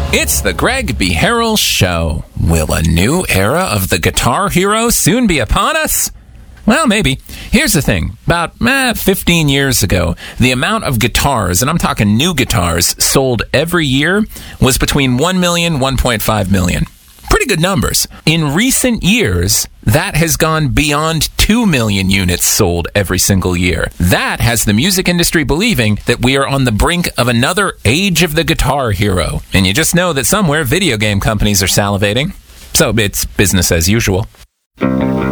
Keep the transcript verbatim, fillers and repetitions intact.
It's the Greg B. Harrell Show. Will a new era of the Guitar Hero soon be upon us? Well, maybe. Here's the thing. About eh, fifteen years ago, the amount of guitars, and I'm talking new guitars, sold every year was between one million and one point five million. Pretty good numbers. In recent years, that has gone beyond two million units sold every single year. That has the music industry believing that we are on the brink of another age of the Guitar Hero. And you just know that somewhere video game companies are salivating. So it's business as usual.